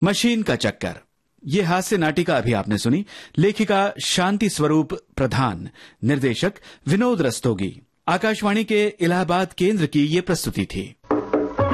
Machine का चक्कर, ये हास्य नाटिका अभी आपने सुनी। लेखिका शांति स्वरूप प्रधान, निर्देशक विनोद रस्तोगी। आकाशवाणी के इलाहाबाद केंद्र की ये प्रस्तुति थी।